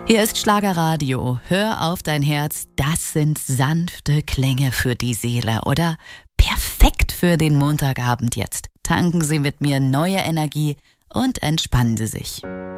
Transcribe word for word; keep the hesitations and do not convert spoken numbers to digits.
Hier ist Schlagerradio. Hör auf dein Herz. Das sind sanfte Klänge für die Seele, oder? Perfekt für den Montagabend jetzt. Tanken Sie mit mir neue Energie und entspannen Sie sich.